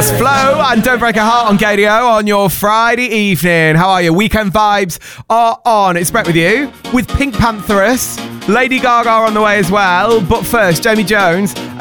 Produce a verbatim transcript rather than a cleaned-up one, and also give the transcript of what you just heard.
That's Flo and Don't Break a Heart on K D O on your Friday evening. How are you? Weekend vibes are on. It's Brett with you with Pink Pantheress, Lady Gaga on the way as well. But first, Jamie Jones